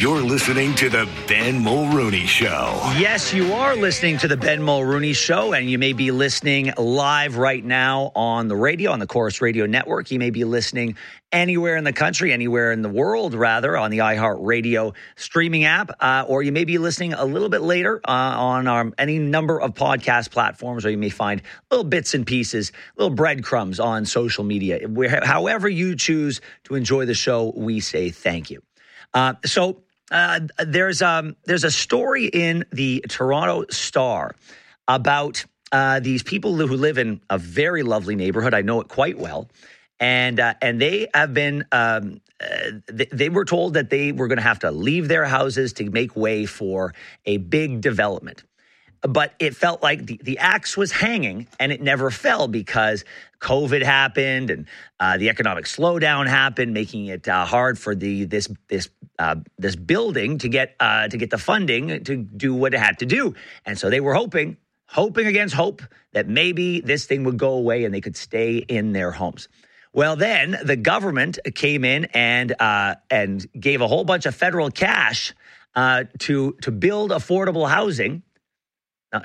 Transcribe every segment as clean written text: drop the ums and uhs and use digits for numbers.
You're listening to the Ben Mulrooney Show. Yes, you are listening to the Ben Mulrooney Show, and you may be listening live right now on the radio, on the Chorus Radio Network. You may be listening anywhere in the country, anywhere in the world, rather, on the iHeartRadio streaming app, or you may be listening a little bit later on any number of podcast platforms, or you may find little bits and pieces, little breadcrumbs on social media. However you choose to enjoy the show, we say thank you. There's a story in the Toronto Star about these people who live in a very lovely neighborhood. I know it quite well. And they have been, they were told that they were going to have to leave their houses to make way for a big development. But it felt like the axe was hanging and it never fell because COVID happened and the economic slowdown happened, making it hard for this building to get the funding to do what it had to do. And so they were hoping against hope that maybe this thing would go away and they could stay in their homes. Well, then the government came in and gave a whole bunch of federal cash to build affordable housing. I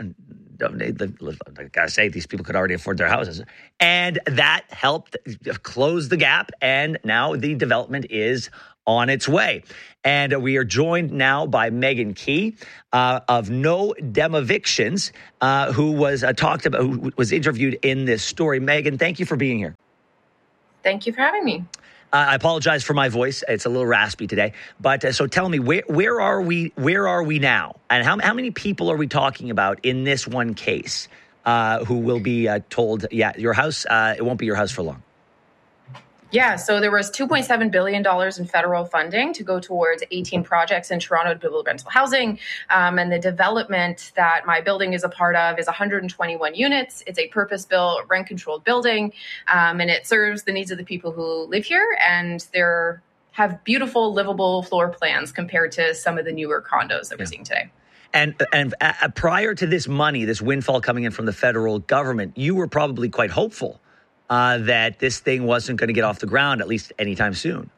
gotta say, these people could already afford their houses. And that helped close the gap. And now the development is on its way. And we are joined now by Megan Key of No Dem Evictions, who was interviewed in this story. Megan, thank you for being here. Thank you for having me. I apologize for my voice. It's a little raspy today. But so tell me, where are we now? And how many people are we talking about in this one case who will be told, your house, it won't be your house for long? Yeah, so there was $2.7 billion in federal funding to go towards 18 projects in Toronto to build rental housing. And the development that my building is a part of is 121 units. It's a purpose-built, rent-controlled building, and it serves the needs of the people who live here. And there have beautiful, livable floor plans compared to some of the newer condos that we're seeing today. And prior to this money, this windfall coming in from the federal government, you were probably quite hopeful that this thing wasn't going to get off the ground, at least anytime soon.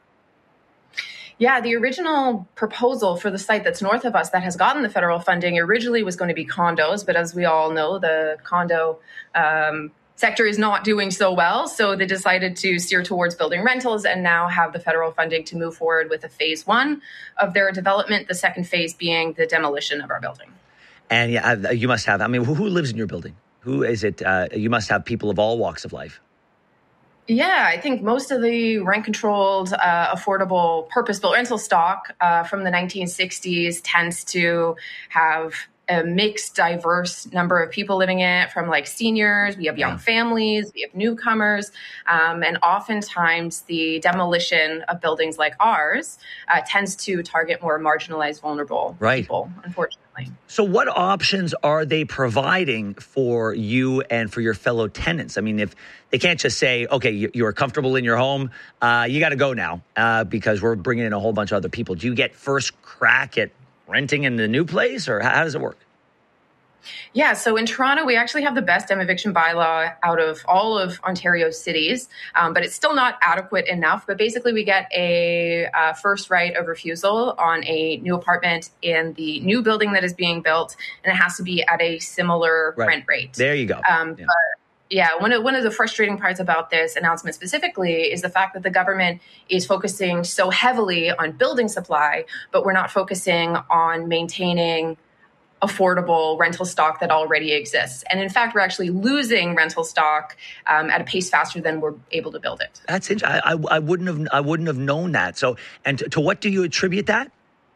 Yeah, the original proposal for the site that's north of us that has gotten the federal funding originally was going to be condos. But as we all know, the condo sector is not doing so well. So they decided to steer towards building rentals and now have the federal funding to move forward with a phase one of their development, the second phase being the demolition of our building. And you must have, who lives in your building? Who is it? You must have people of all walks of life. Yeah, I think most of the rent-controlled, affordable, purpose-built rental stock from the 1960s tends to have a mixed, diverse number of people living in it, from like seniors, we have young families, we have newcomers, and oftentimes the demolition of buildings like ours tends to target more marginalized, vulnerable people, unfortunately. So what options are they providing for you and for your fellow tenants? I mean, if they can't just say, okay, you're comfortable in your home, you got to go now because we're bringing in a whole bunch of other people. Do you get first crack at renting in the new place, or how does it work? Yeah, so in Toronto, we actually have the best dem eviction bylaw out of all of Ontario's cities, but it's still not adequate enough. But basically, we get a first right of refusal on a new apartment in the new building that is being built, and it has to be at a similar rent rate. There you go. But one of the frustrating parts about this announcement specifically is the fact that the government is focusing so heavily on building supply, but we're not focusing on maintaining affordable rental stock that already exists. And in fact, we're actually losing rental stock at a pace faster than we're able to build it. That's interesting. I wouldn't have known that. So, and to what do you attribute that?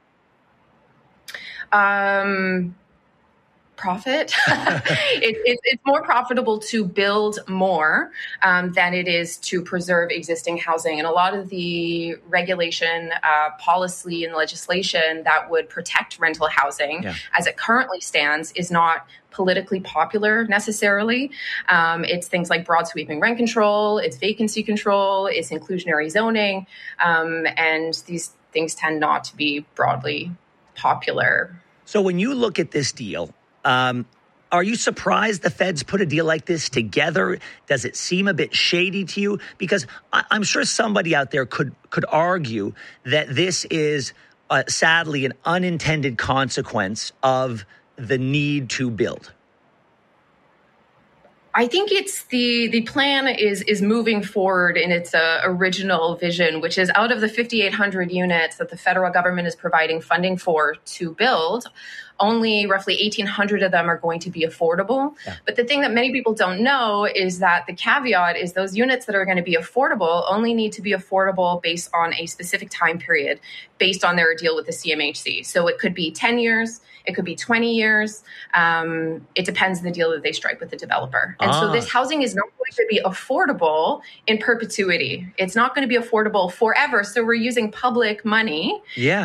Profit. It's more profitable to build more than it is to preserve existing housing. And a lot of the regulation, policy, and legislation that would protect rental housing as it currently stands is not politically popular necessarily. It's things like broad sweeping rent control, it's vacancy control, it's inclusionary zoning, and these things tend not to be broadly popular. So when you look at this deal, are you surprised the feds put a deal like this together? Does it seem a bit shady to you? Because I'm sure somebody out there could argue that this is sadly, an unintended consequence of the need to build? I think it's the plan is moving forward in its original vision, which is out of the 5,800 units that the federal government is providing funding for to build, only roughly 1,800 of them are going to be affordable. Yeah. But the thing that many people don't know is that the caveat is those units that are going to be affordable only need to be affordable based on a specific time period, based on their deal with the CMHC. So it could be 10 years. It could be 20 years. It depends on the deal that they strike with the developer. And so this housing is not going to be affordable in perpetuity. It's not going to be affordable forever. So we're using public money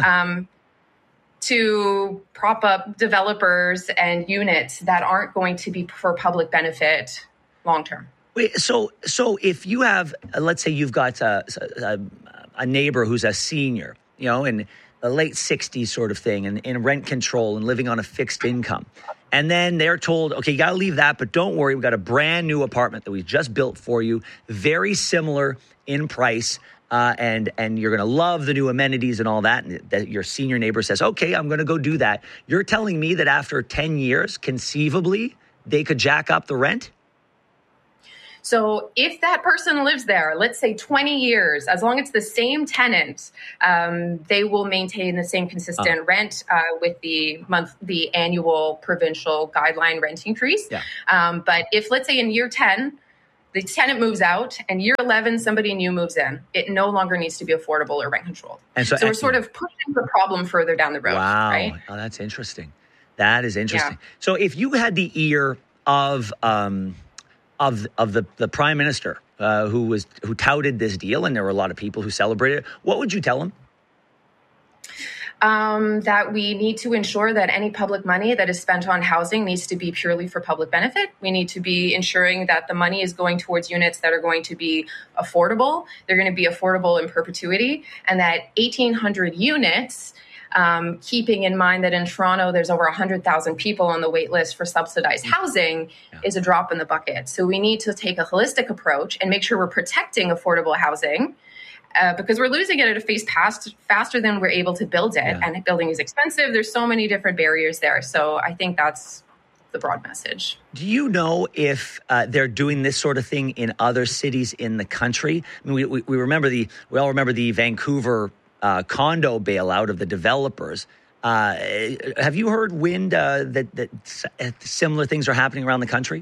to prop up developers and units that aren't going to be for public benefit long term. Wait, so if you have, let's say you've got a neighbor who's a senior, and the late 60s sort of thing, and in rent control and living on a fixed income. And then they're told, okay, you got to leave that, but don't worry, we've got a brand new apartment that we just built for you, very similar in price, and you're going to love the new amenities and all that. And that your senior neighbor says, okay, I'm going to go do that. You're telling me that after 10 years, conceivably, they could jack up the rent? So if that person lives there, let's say 20 years, as long as it's the same tenant, they will maintain the same consistent rent with the annual provincial guideline rent increase. Yeah. But if, let's say in year 10, the tenant moves out and year 11, somebody new moves in, it no longer needs to be affordable or rent controlled. And so we're sort of pushing the problem further down the road. Wow. Right? Oh, that's interesting. That is interesting. Yeah. So if you had the ear of the prime minister who touted this deal, and there were a lot of people who celebrated it, what would you tell him? That we need to ensure that any public money that is spent on housing needs to be purely for public benefit. We need to be ensuring that the money is going towards units that are going to be affordable. They're going to be affordable in perpetuity, and that 1,800 units. Keeping in mind that in Toronto, there's over 100,000 people on the wait list for subsidized housing is a drop in the bucket. So we need to take a holistic approach and make sure we're protecting affordable housing because we're losing it at a pace faster than we're able to build it. Yeah. And building is expensive. There's so many different barriers there. So I think that's the broad message. Do you know if they're doing this sort of thing in other cities in the country? I mean, we all remember the Vancouver condo bailout of the developers. Have you heard wind that similar things are happening around the country?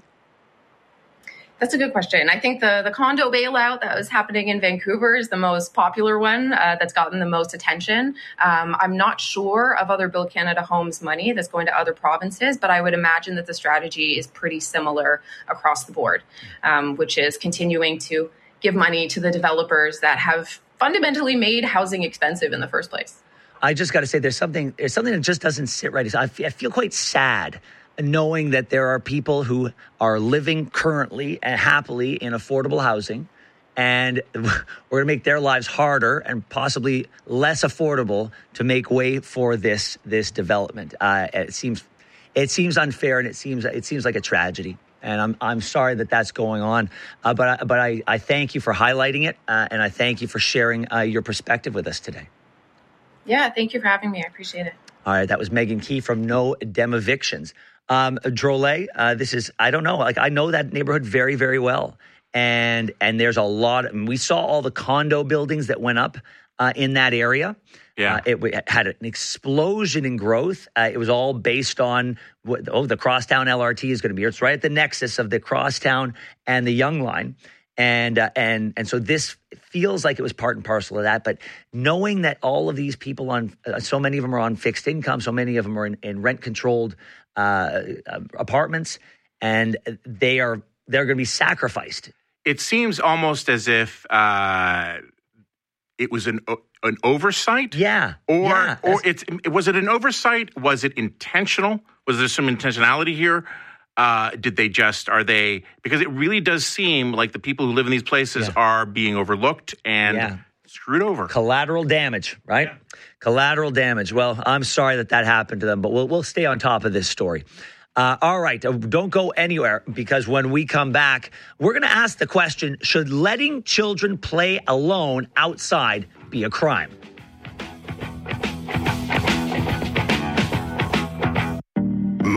That's a good question. I think the condo bailout that was happening in Vancouver is the most popular one that's gotten the most attention. I'm not sure of other Build Canada Homes money that's going to other provinces, but I would imagine that the strategy is pretty similar across the board, which is continuing to give money to the developers that have fundamentally made housing expensive in the first place. I just got to say, there's something that just doesn't sit right. I feel quite sad knowing that there are people who are living currently and happily in affordable housing, and we're going to make their lives harder and possibly less affordable to make way for this development. It seems unfair, and it seems like a tragedy. And I'm sorry that that's going on, but I thank you for highlighting it, and I thank you for sharing your perspective with us today. Yeah, thank you for having me. I appreciate it. All right, that was Megan Key from No Dem Evictions. Drolet, this is, I don't know, I know that neighborhood very, very well, and there's a lot. We saw all the condo buildings that went up in that area. Yeah, it had an explosion in growth. It was all based on the Crosstown LRT is going to be. It's right at the nexus of the Crosstown and the Yonge Line, and so this feels like it was part and parcel of that. But knowing that all of these people so many of them are on fixed income, so many of them are in rent controlled apartments, and they're going to be sacrificed. It seems almost as if it was an oversight? Yeah. Or was it an oversight? Was it intentional? Was there some intentionality here? Because it really does seem like the people who live in these places are being overlooked and screwed over. Collateral damage, right? Yeah. Collateral damage. Well, I'm sorry that happened to them, but we'll stay on top of this story. All right, don't go anywhere, because when we come back, we're going to ask the question, should letting children play alone outside be a crime?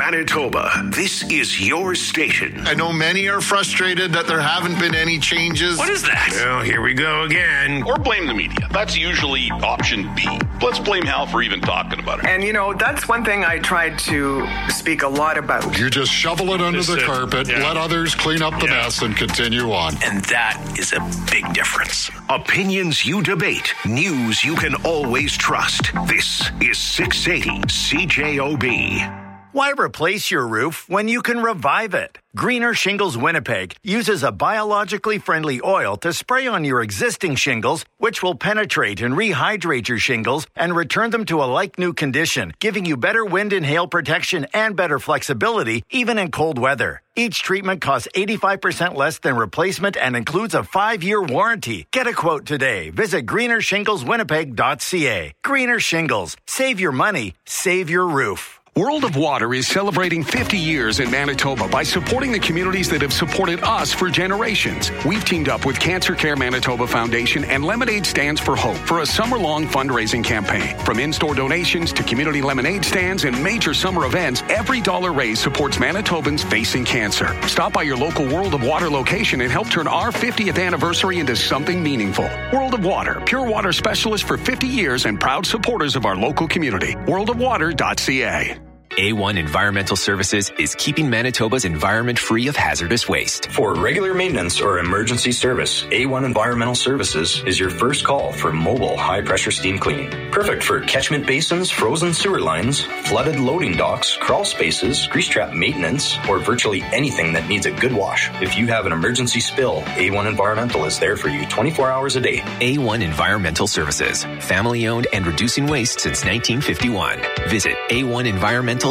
Manitoba, this is your station. I know many are frustrated that there haven't been any changes. What is that? Well, here we go again. Or blame the media. That's usually option B. Let's blame Hal for even talking about it. And, that's one thing I tried to speak a lot about. You just shovel it under the carpet, let others clean up the mess, and continue on. And that is a big difference. Opinions you debate. News you can always trust. This is 680 CJOB. Why replace your roof when you can revive it? Greener Shingles Winnipeg uses a biologically friendly oil to spray on your existing shingles, which will penetrate and rehydrate your shingles and return them to a like-new condition, giving you better wind and hail protection and better flexibility, even in cold weather. Each treatment costs 85% less than replacement and includes a 5-year warranty. Get a quote today. Visit greenershingleswinnipeg.ca. Greener Shingles. Save your money. Save your roof. World of Water is celebrating 50 years in Manitoba by supporting the communities that have supported us for generations. We've teamed up with Cancer Care Manitoba Foundation and Lemonade Stands for Hope for a summer-long fundraising campaign. From in-store donations to community lemonade stands and major summer events, every dollar raised supports Manitobans facing cancer. Stop by your local World of Water location and help turn our 50th anniversary into something meaningful. World of Water, pure water specialist for 50 years and proud supporters of our local community. worldofwater.ca. A1 Environmental Services is keeping Manitoba's environment free of hazardous waste. For regular maintenance or emergency service, A1 Environmental Services is your first call for mobile high-pressure steam cleaning. Perfect for catchment basins, frozen sewer lines, flooded loading docks, crawl spaces, grease trap maintenance, or virtually anything that needs a good wash. If you have an emergency spill, A1 Environmental is there for you 24 hours a day. A1 Environmental Services, family-owned and reducing waste since 1951. Visit A1Environmental.ca.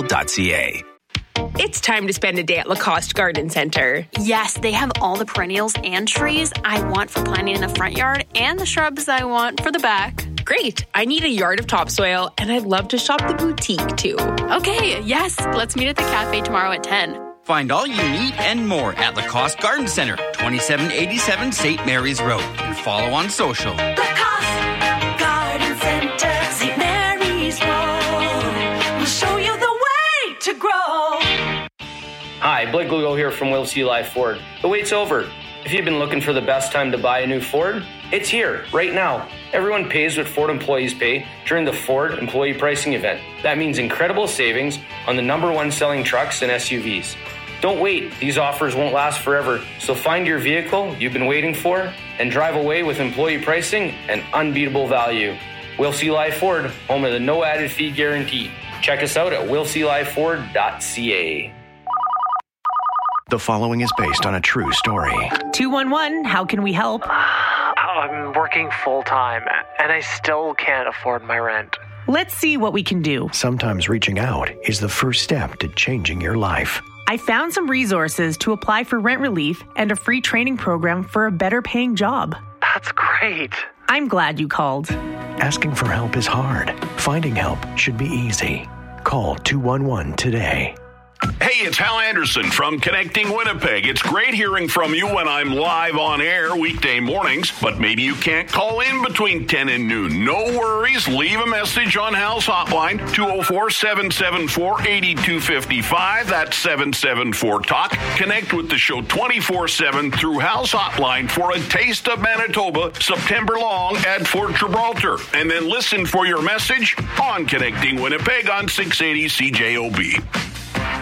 It's time to spend a day at Lacoste Garden Center. Yes, they have all the perennials and trees I want for planting in the front yard and the shrubs I want for the back. Great. I need a yard of topsoil, and I'd love to shop the boutique, too. Okay, yes. Let's meet at the cafe tomorrow at 10. Find all you need and more at Lacoste Garden Center, 2787 St. Mary's Road. And follow on social. Lacoste Garden Center, St. Mary's Road. We'll show you the way to grow. Hi, Blake Lugo here from Will C. Life Ford. The wait's over. If you've been looking for the best time to buy a new Ford, it's here, right now. Everyone pays what Ford employees pay during the Ford Employee Pricing Event. That means incredible savings on the #1 selling trucks and SUVs. Don't wait. These offers won't last forever. So find your vehicle you've been waiting for and drive away with employee pricing and unbeatable value. Will C. Life Ford, home of the no added fee guarantee. Check us out at willclifeford.ca. The following is based on a true story. 211, how can we help? I'm working full-time, and I still can't afford my rent. Let's see what we can do. Sometimes reaching out is the first step to changing your life. I found some resources to apply for rent relief and a free training program for a better paying job. That's great. I'm glad you called. Asking for help is hard. Finding help should be easy. Call 211 today. Hey, it's Hal Anderson from Connecting Winnipeg. It's great hearing from you when I'm live on air weekday mornings, but maybe you can't call in between 10 and noon. No worries. Leave a message on Hal's hotline, 204-774-8255. That's 774-TALK. Connect with the show 24/7 through Hal's hotline for a taste of Manitoba September long at Fort Gibraltar. And then listen for your message on Connecting Winnipeg on 680 CJOB.